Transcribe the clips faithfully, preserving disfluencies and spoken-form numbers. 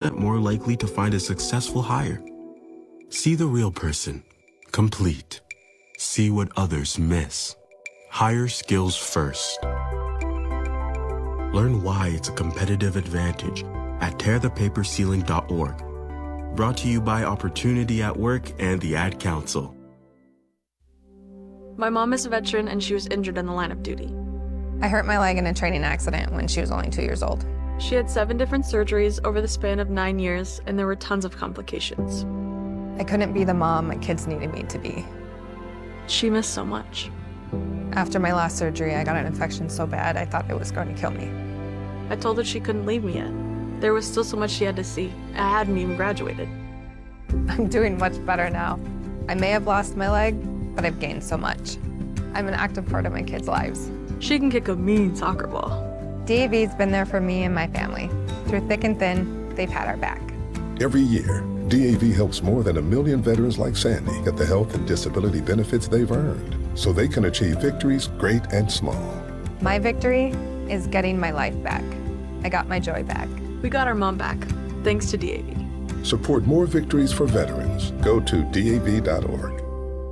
percent more likely to find a successful hire. See the real person. Complete. See what others miss. Hire skills first. Learn why it's a competitive advantage at tear the paper ceiling dot org. Brought to you by Opportunity at Work and the Ad Council. My mom is a veteran and she was injured in the line of duty. I hurt my leg in a training accident when she was only two years old. She had seven different surgeries over the span of nine years, and there were tons of complications. I couldn't be the mom my kids needed me to be. She missed so much. After my last surgery, I got an infection so bad I thought it was going to kill me. I told her she couldn't leave me yet. There was still so much she had to see. I hadn't even graduated. I'm doing much better now. I may have lost my leg, but I've gained so much. I'm an active part of my kids' lives. She can kick a mean soccer ball. D A V's been there for me and my family. Through thick and thin, they've had our back. Every year, D A V helps more than a million veterans like Sandy get the health and disability benefits they've earned, so they can achieve victories great and small. My victory is getting my life back. I got my joy back. We got our mom back, thanks to D A V. Support more victories for veterans. Go to D A V dot org.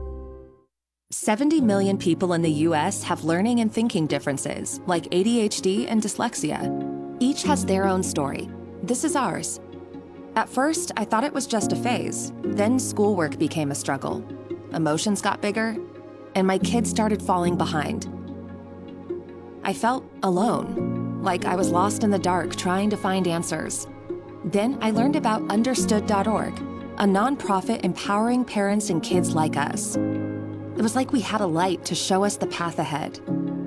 seventy million people in the U S have learning and thinking differences, like A D H D and dyslexia. Each has their own story. This is ours. At first, I thought it was just a phase. Then schoolwork became a struggle. Emotions got bigger, and my kids started falling behind. I felt alone, like I was lost in the dark trying to find answers. Then I learned about understood dot org, a nonprofit empowering parents and kids like us. It was like we had a light to show us the path ahead.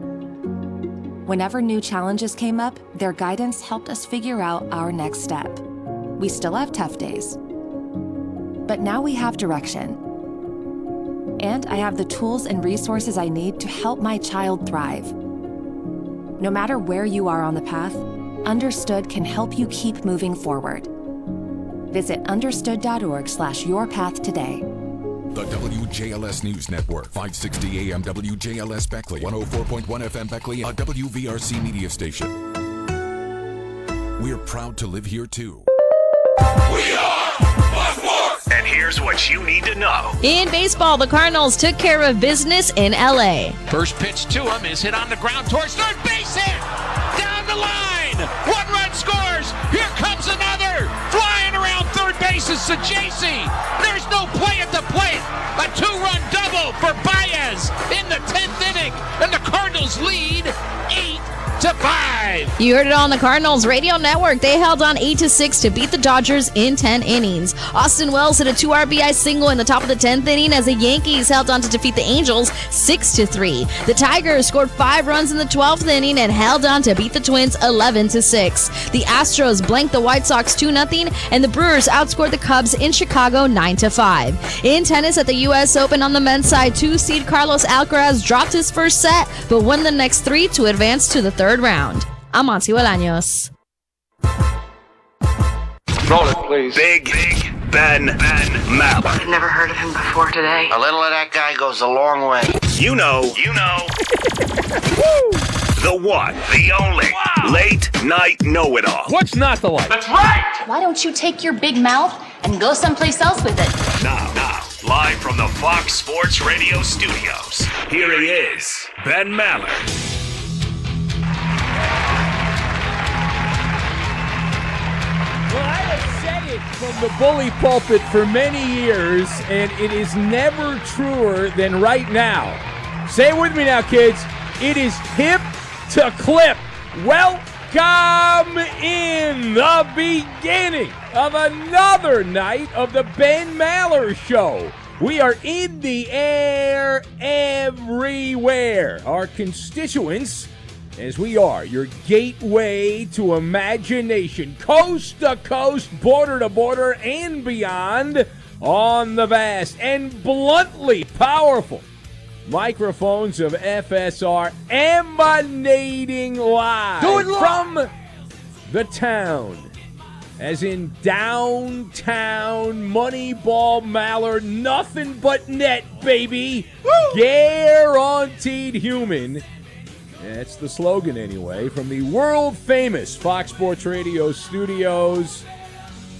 Whenever new challenges came up, their guidance helped us figure out our next step. We still have tough days, but now we have direction. And I have the tools and resources I need to help my child thrive. No matter where you are on the path, Understood can help you keep moving forward. Visit understood dot org slash your path today. The W J L S News Network, five sixty A M W J L S Beckley, one oh four point one F M Beckley, a W V R C media station. We're proud to live here too. We are Fox Sports! And here's what you need to know. In baseball, the Cardinals took care of business in L A. First pitch to him is hit on the ground towards third base hit! Down the line! One run scores! Here comes another! Flying around third base is Sajaci! There's no play at the plate! A two-run double for Baez in the tenth inning, and the Cardinals lead eight to five. You heard it on the Cardinals radio network. They held on eight to six to beat the Dodgers in ten innings. Austin Wells hit a two R B I single in the top of the tenth inning as the Yankees held on to defeat the Angels six to three. The Tigers scored five runs in the twelfth inning and held on to beat the Twins eleven to six. The Astros blanked the White Sox two nothing, and the Brewers outscored the Cubs in Chicago nine to five. In tennis at the U S Open on the men's side, two-seed Carlos Alcaraz dropped his first set but won the next three to advance to the third round. I'm Monty Bolaños. Roll it, please. Big, big Ben, Ben Maller. I've never heard of him before today. A little of that guy goes a long way. You know, you know. The one, the only, wow. Late night know-it-all. What's not the light? That's right! Why don't you take your big mouth and go someplace else with it? Now, now, live from the Fox Sports Radio studios, here he is, Ben Maller. Well, I have said it from the bully pulpit for many years, and it is never truer than right now. Say it with me now, kids. It is hip to clip. Welcome in the beginning of another night of the Ben Maller Show. We are in the air everywhere. Our constituents, as we are your gateway to imagination, coast to coast, border to border, and beyond, on the vast and bluntly powerful microphones of F S R, emanating live from the town, as in downtown Moneyball Maller, nothing but net, baby. Woo! Guaranteed human. That's the slogan anyway, from the world-famous Fox Sports Radio studios.